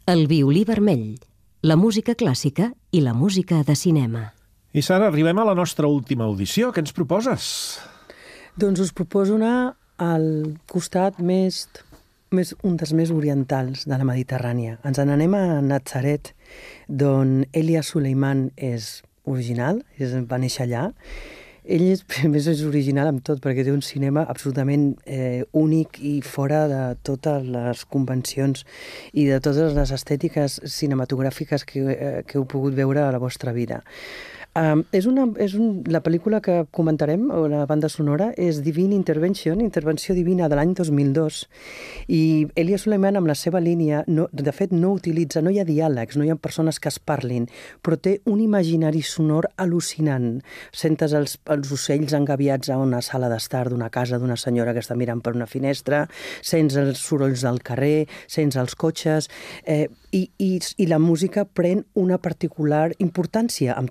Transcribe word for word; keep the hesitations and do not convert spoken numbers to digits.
El violí vermell, la música clàssica i la música de cinema. I Sara, arribem a la nostra última audició. Què ens proposes? Doncs us proposo anar al costat més, més un dels més orientals de la Mediterrània. Ens n'anem a Natzaret, d'on Elia Suleiman és original, és, va néixer allà. Ell és, a més, és original amb tot, perquè té un cinema absolutament eh, únic i fora de totes les convencions i de totes les estètiques cinematogràfiques que, eh, que heu pogut veure a la vostra vida. Um, és una, és un, la pel·lícula que comentarem, o la banda sonora, és Divine Intervention, Intervenció Divina de l'any dos mil dos, i Elia Suleiman, amb la seva línia, no, de fet no utilitza, no hi ha diàlegs, no hi ha persones que es parlin, però té un imaginari sonor al·lucinant. Sentes els, els ocells engaviats a una sala d'estar d'una casa d'una senyora que està mirant per una finestra, sents els sorolls del carrer, sents els cotxes, eh, i, i, i la música pren una particular importància amb